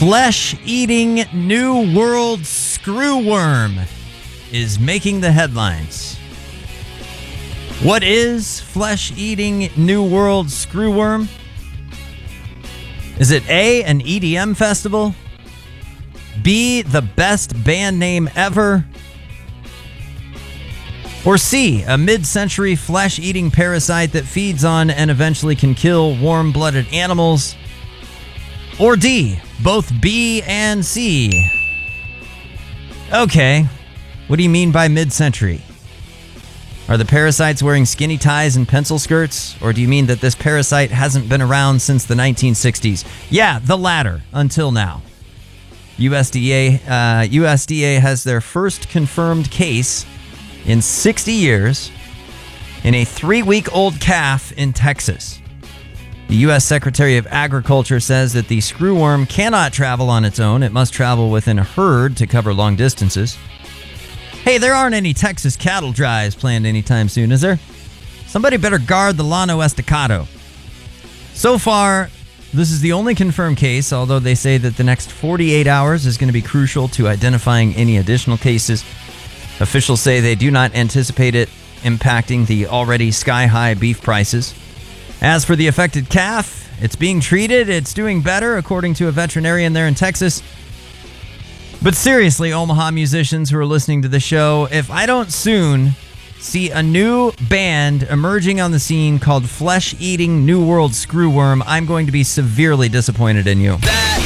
Flesh-eating New World screwworm is making the headlines. What is flesh-eating New World screwworm? Is it A, an EDM festival? B, the best band name ever? Or C, a mid-century flesh-eating parasite that feeds on and eventually can kill warm-blooded animals? Or D, both B and C? Okay, what do you mean by mid-century? Are the parasites wearing skinny ties and pencil skirts? Or do you mean that this parasite hasn't been around since the 1960s? Yeah, the latter, until now. USDA has their first confirmed case in 60 years in a 3-week-old calf in Texas. The U.S. Secretary of Agriculture says that the screwworm cannot travel on its own. It must travel within a herd to cover long distances. Hey, there aren't any Texas cattle drives planned anytime soon, is there? Somebody better guard the Llano Estacado. So far, this is the only confirmed case, although they say that the next 48 hours is going to be crucial to identifying any additional cases. Officials say they do not anticipate it impacting the already sky-high beef prices. As for the affected calf, it's being treated. It's doing better, according to a veterinarian there in Texas. But seriously, Omaha musicians who are listening to the show, if I don't soon see a new band emerging on the scene called Flesh-Eating New World Screwworm, I'm going to be severely disappointed in you.